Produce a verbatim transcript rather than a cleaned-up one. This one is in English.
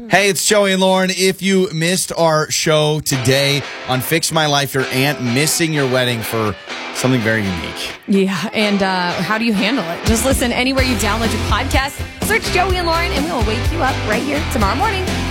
Hey, it's Joey and Lauren. If you missed our show today on Fix My Life, your aunt missing your wedding for something very unique. Yeah, and uh, how do you handle it? Just listen anywhere you download your podcast. Search Joey and Lauren, and we will wake you up right here tomorrow morning.